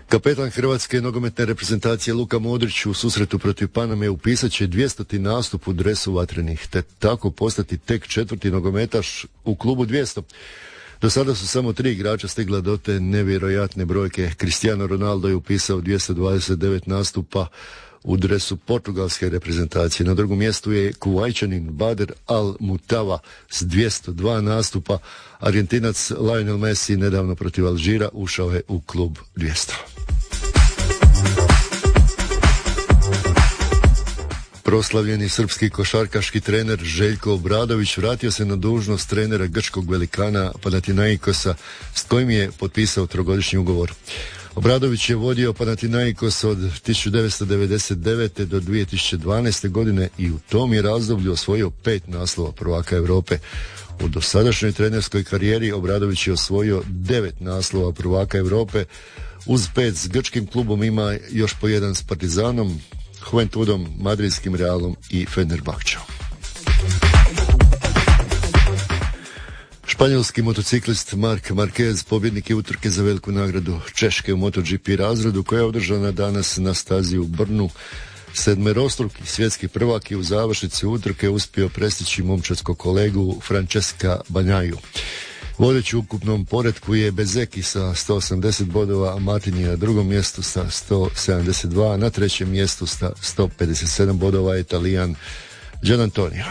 Kapetan hrvatske nogometne reprezentacije Luka Modrić u susretu protiv Paname upisat će 200. nastup u dresu vatrenih, te tako postati tek 4. nogometaš u klubu 200. Do sada su samo 3 igrača stigla do te nevjerojatne brojke. Cristiano Ronaldo je upisao 229 nastupa u dresu portugalske reprezentacije. Na drugom mjestu je Kuvajčanin Bader Al-Mutava s 202 nastupa. Argentinac Lionel Messi nedavno protiv Alžira ušao je u klub 200. Proslavljeni srpski košarkaški trener Željko Obradović vratio se na dužnost trenera grčkog velikana Panathinaikosa s kojim je potpisao 3-godišnji ugovor. Obradović je vodio Panathinaikos od 1999. do 2012. godine i u tom je razdoblju osvojio 5 naslova prvaka Europe. U dosadašnjoj trenerskoj karijeri Obradović je osvojio 9 naslova prvaka Europe. Uz 5 s grčkim klubom ima još po 1 s Partizanom, Juventudom, Madridskim Realom i Fenerbahčeom. Španjolski motociklist Marc Marquez pobjednik je utrke za veliku nagradu Češke u MotoGP razredu koja je održana danas na stazi u Brnu. 7-struki svjetski prvak je u završnici utrke uspio prestići momčadskog kolegu Francesca Banjaju. Vodeći u ukupnom poretku je Bezeki sa 180 bodova, a Martin je na drugom mjestu sa 172, na trećem mjestu sa 157 bodova je Italijan Gianantonio.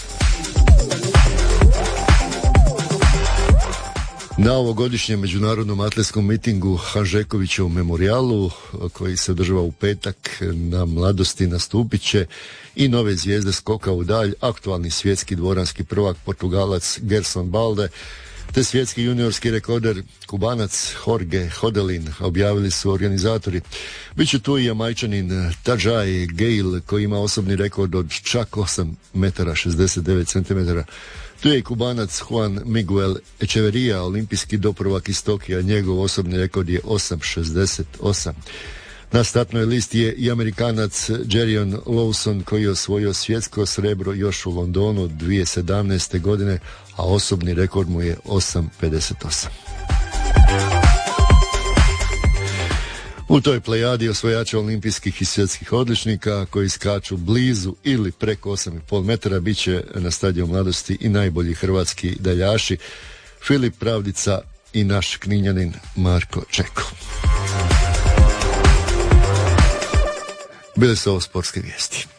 Na ovogodišnjem međunarodnom atletskom mitingu Hanžekovićevom memorijalu koji se održava u petak na Mladosti nastupit će i nove zvijezde skoka u dalj, aktualni svjetski dvoranski prvak Portugalac Gerson Balde te svjetski juniorski rekorder Kubanac Jorge Hodelin, objavili su organizatori. Biće tu i Jamajčanin Tajay Gale koji ima osobni rekord od čak 8 metara 69 centimetara. Tu je i Kubanac Juan Miguel Echeverria, olimpijski doprvak iz Tokija, njegov osobni rekord je 8,68. Na startnoj listi je i Amerikanac Jerion Lawson koji je osvojio svjetsko srebro još u Londonu 2017. godine, a osobni rekord mu je 8,58. U toj plejadi osvojača olimpijskih i svjetskih odličnika koji skaču blizu ili preko 8,5 metara bit će na stadionu Mladosti i najbolji hrvatski daljaši Filip Pravdica i naš Kninjanin Marko Čeko. Bile su ovo sportske vijesti.